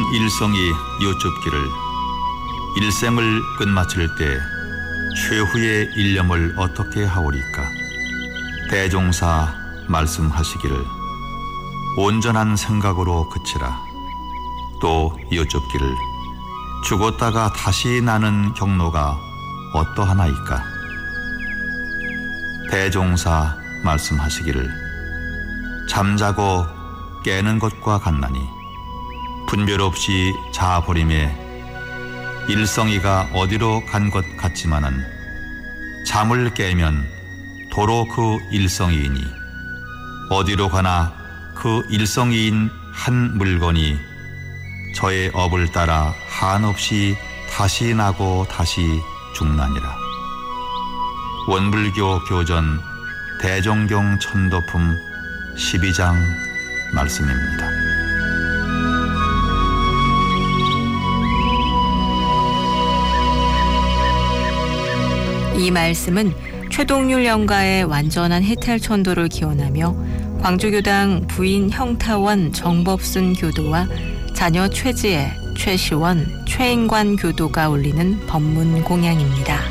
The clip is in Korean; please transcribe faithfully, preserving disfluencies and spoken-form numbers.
일성이 여쭙기를 일생을 끝마칠 때 최후의 일념을 어떻게 하오리까? 대종사 말씀하시기를 온전한 생각으로 그치라. 또 여쭙기를 죽었다가 다시 나는 경로가 어떠하나이까? 대종사 말씀하시기를 잠자고 깨는 것과 같나니 분별 없이 자버림에 일성이가 어디로 간 것 같지만은 잠을 깨면 도로 그 일성이이니 어디로 가나 그 일성이인 한 물건이 저의 업을 따라 한없이 다시 나고 다시 죽나니라. 원불교 교전 대종경 천도품 십이 장 말씀입니다. 이 말씀은 최동률 영가의 완전한 해탈천도를 기원하며 광주교당 부인 형타원 정법순 교도와 자녀 최지혜, 최시원, 최인관 교도가 올리는 법문 공양입니다.